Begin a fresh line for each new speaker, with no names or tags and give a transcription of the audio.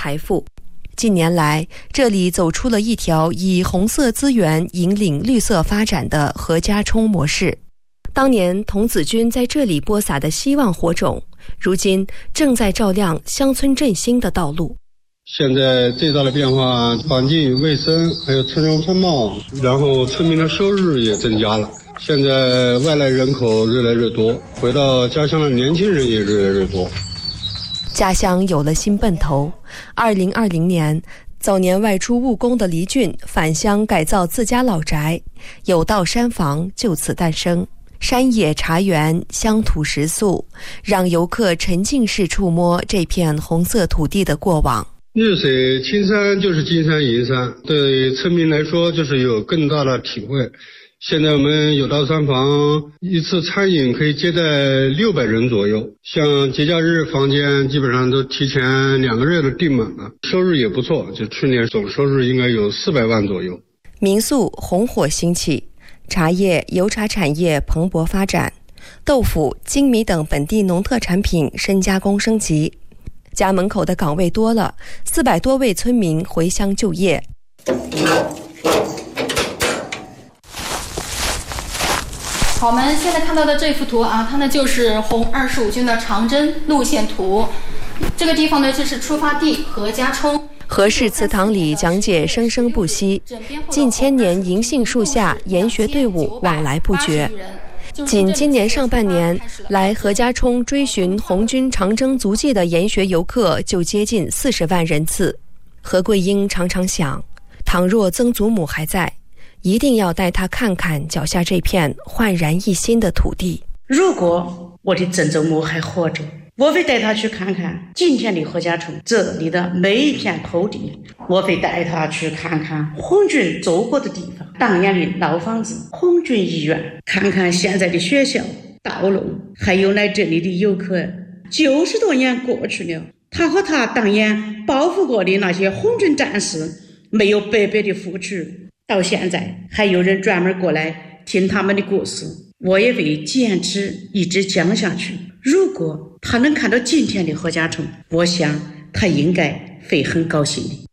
财富。近年来，这里走出了一条以红色资源引领绿色发展的何家冲模式。当年童子军在这里播撒的希望火种，如今正在照亮乡村振兴的道路。
现在最大的变化，环境卫生，还有村容村貌，然后村民的收入也增加了。现在外来人口越来越多，回到家乡的年轻人也越来越多。
家乡有了新奔头。2020年，早年外出务工的黎俊返乡改造自家老宅，有道山房就此诞生。山野茶园，乡土食宿，让游客沉浸式触摸这片红色土地的过往。
绿水青山就是金山银山，对村民来说就是有更大的体会。现在我们有道山房一次餐饮可以接待600人左右，像节假日房间基本上都提前2个月都订满了，收入也不错，就去年总收入应该有400万左右。
民宿红火兴起，茶叶、油茶产业蓬勃发展，豆腐、精米等本地农特产品深加工升级。家门口的岗位多了，400多位村民回乡就业。
好，我们现在看到的这幅图啊，它呢就是红25军的长征路线图。这个地方呢，这是出发地何家冲。
何氏祠堂里讲解生生不息，近千年银杏树下研学队伍往来不绝。仅今年上半年，来何家冲追寻红军长征足迹的研学游客就接近40万人次。何桂英常常想，倘若曾祖母还在，一定要带他看看脚下这片焕然一新的土地。
如果我的曾祖母还活着，我会带他去看看今天的何家冲这里的每一片土地，我会带他去看看红军走过的地方，当年的老房子、红军医院，看看现在的学校、道路，还有来这里的游客。90多年过去了，他和他当年报复过的那些红军战士没有白白的付出，到现在还有人专门过来听他们的故事，我也会坚持一直讲下去。如果他能看到今天的何家冲，我想他应该会很高兴的。